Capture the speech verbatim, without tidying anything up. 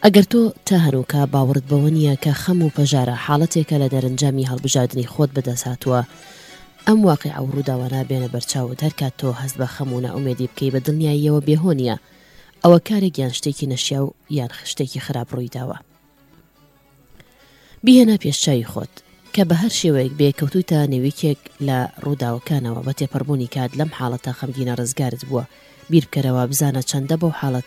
ئەگەر تۆ تا هەنووکە باوەڕت بەوە نییە کە خەم و پەژارە حاڵەتێکە لە دەرەنجامی هەڵبژاردننی خۆت بەدەست هاتووە، ئەم واقعە و ڕووداوانە بێنە بەرچاوت هەر کات تۆ هەست بە خەم و نائومێدی بکەی بە دڵنیاییەوە بێهۆ نییە ئەوە کارێک یان شتێکی نەشیا و یان شتێکی خراپ ڕوویداوە. بیهێنە پێشچاوی خۆت کە بە هەر شێوەیەک بێکەوتوتە نێویکێک لە ڕووداوەکانەوە بە تێپەڕبوونی کات لەم حاڵەتە خەمگینە ڕزگارت بووە. بیر بکەرەوە بزانە چەندە بەو حاڵەت